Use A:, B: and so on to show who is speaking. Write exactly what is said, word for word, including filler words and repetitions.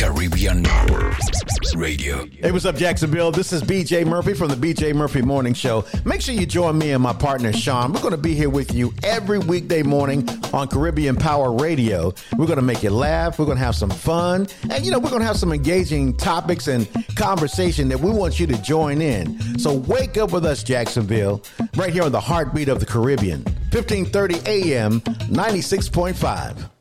A: Caribbean Radio.
B: Hey, what's up, Jacksonville? This is B J Murphy from the B J Murphy Morning Show. Make sure you join me and my partner, Sean. We're going to be here with you every weekday morning on Caribbean Power Radio. We're going to make you laugh. We're going to have some fun. And, you know, we're going to have some engaging topics and conversation that we want you to join in. So wake up with us, Jacksonville, right here on the heartbeat of the Caribbean. fifteen thirty a.m., ninety-six point five.